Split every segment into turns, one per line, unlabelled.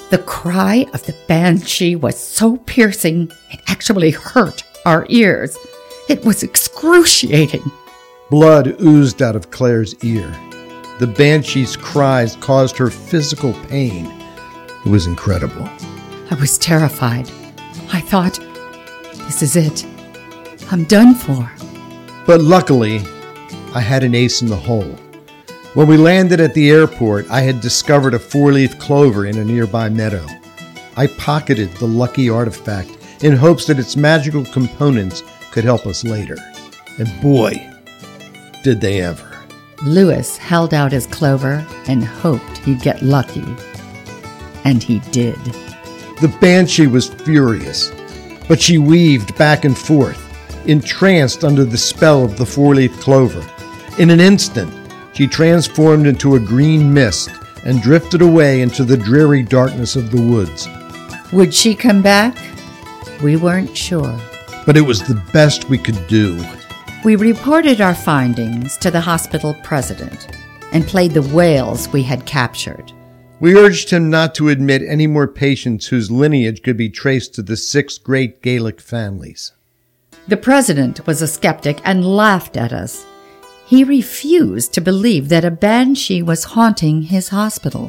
The cry of the banshee was so piercing, it actually hurt our ears. It was excruciating.
Blood oozed out of Claire's ear. The banshee's cries caused her physical pain. It was incredible.
I was terrified. I thought, this is it. I'm done for.
But luckily, I had an ace in the hole. When we landed at the airport, I had discovered a 4-leaf clover in a nearby meadow. I pocketed the lucky artifact in hopes that its magical components could help us later. And boy, did they ever.
Louis held out his clover and hoped he'd get lucky. And he did.
The banshee was furious, but she weaved back and forth, entranced under the spell of the 4-leaf clover. In an instant, she transformed into a green mist and drifted away into the dreary darkness of the woods.
Would she come back? We weren't sure.
But it was the best we could do.
We reported our findings to the hospital president and played the whales we had captured.
We urged him not to admit any more patients whose lineage could be traced to the 6 great Gaelic families.
The president was a skeptic and laughed at us. He refused to believe that a banshee was haunting his hospital.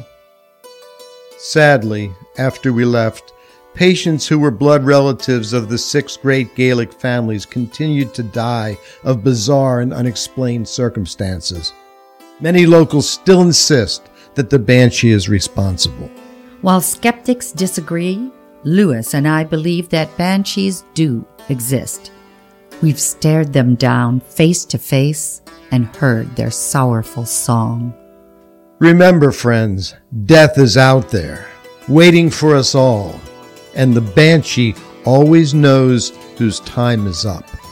Sadly, after we left, patients who were blood relatives of the 6 great Gaelic families continued to die of bizarre and unexplained circumstances. Many locals still insist that the banshee is responsible.
While skeptics disagree, Louis and I believe that banshees do exist. We've stared them down face to face and heard their sorrowful song.
Remember, friends, death is out there, waiting for us all, and the banshee always knows whose time is up.